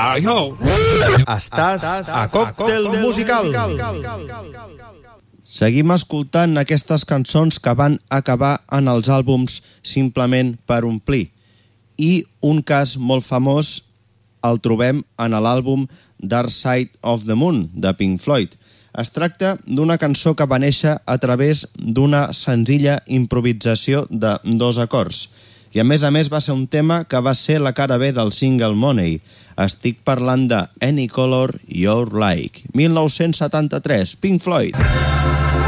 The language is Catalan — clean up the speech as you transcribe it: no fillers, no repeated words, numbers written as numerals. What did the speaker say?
yo. Estàs a Còctel Musical. Seguim escoltant aquestes cançons que van acabar en els àlbums simplement per omplir. I un cas molt famós el trobem en l'àlbum Dark Side of the Moon, de Pink Floyd. Es tracta d'una cançó que va néixer a través d'una senzilla improvisació de 2 acords. I a més va ser un tema que va ser la cara B del single Money. Estic parlant de Any Color You're Like, 1973, Pink Floyd.